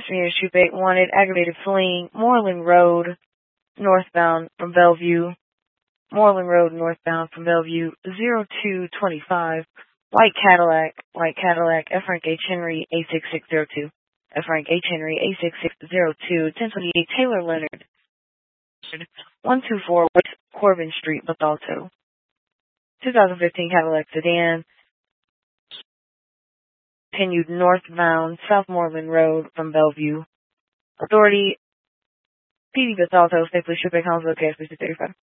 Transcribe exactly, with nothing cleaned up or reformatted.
Misdemeanor Shootbait wanted. Aggravated fleeing. Moreland Road, northbound from Bellevue. Moreland Road, northbound from Bellevue. zero two two five. White Cadillac. White Cadillac. F. Frank H. Henry, A six six zero two. F. Frank H. Henry, A six six zero two. ten twenty-eight Taylor Leonard. one two four West Corbin Street, Bethalto. twenty fifteen Cadillac sedan. Continued northbound, South Moreland Road from Bellevue. Authority, P D Bethalto, State Police Shootbait, Collinsville, K S B C thirty-five.